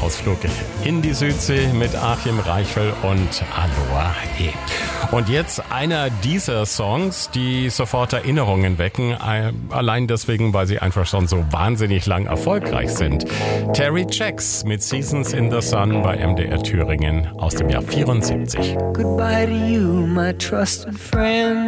Ausflug in die Südsee mit Achim Reichel und Aloha E. Und jetzt einer dieser Songs, die sofort Erinnerungen wecken, allein deswegen, weil sie einfach schon so wahnsinnig lang erfolgreich sind. Terry Jacks mit Seasons in the Sun bei MDR Thüringen aus dem Jahr 74. Goodbye to you, my trusted friend.